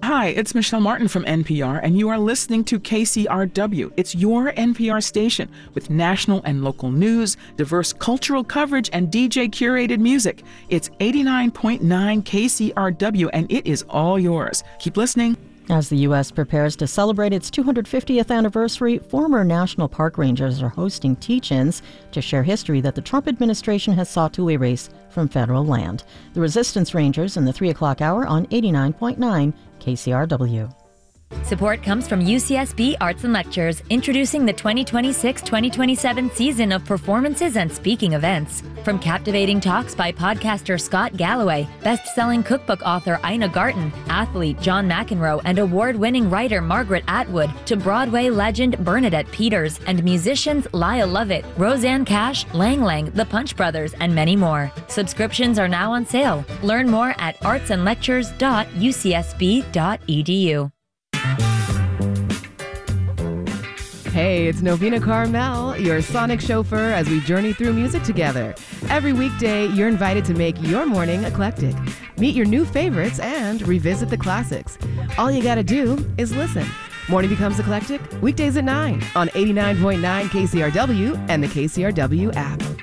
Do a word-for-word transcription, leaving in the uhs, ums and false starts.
Hi, it's Michelle Martin from N P R, and you are listening to K C R W. It's your N P R station with national and local news, diverse cultural coverage, and D J-curated music. It's eighty-nine point nine K C R W, and it is all yours. Keep listening. As the U S prepares to celebrate its two hundred fiftieth anniversary, former National Park Rangers are hosting teach-ins to share history that the Trump administration has sought to erase from federal land. The Resistance Rangers in the three o'clock hour on eighty-nine point nine K C R W. Support comes from U C S B Arts and Lectures, introducing the twenty twenty-six twenty twenty-seven season of performances and speaking events. From captivating talks by podcaster Scott Galloway, best-selling cookbook author Ina Garten, athlete John McEnroe, and award-winning writer Margaret Atwood, to Broadway legend Bernadette Peters, and musicians Lyle Lovett, Roseanne Cash, Lang Lang, the Punch Brothers, and many more. Subscriptions are now on sale. Learn more at arts and lectures dot u c s b dot e d u. Hey, it's Novena Carmel, your sonic chauffeur as we journey through music together. Every weekday, you're invited to make your morning eclectic. Meet your new favorites and revisit the classics. All you gotta do is listen. Morning becomes eclectic, weekdays at nine on eighty-nine point nine K C R W and the K C R W app.